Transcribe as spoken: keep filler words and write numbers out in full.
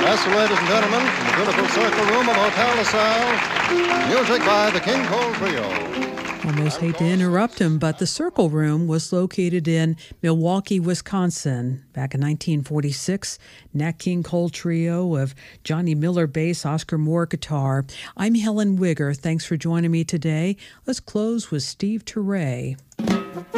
Yes, ladies and gentlemen, from the beautiful Circle Room of Hotel LaSalle, music by the King Cole Trio. Almost hate to interrupt him, but the Circle Room was located in Milwaukee, Wisconsin. Back in nineteen forty-six, Nat King Cole Trio of Johnny Miller bass, Oscar Moore guitar. I'm Helen Wigger. Thanks for joining me today. Let's close with Steve Turre.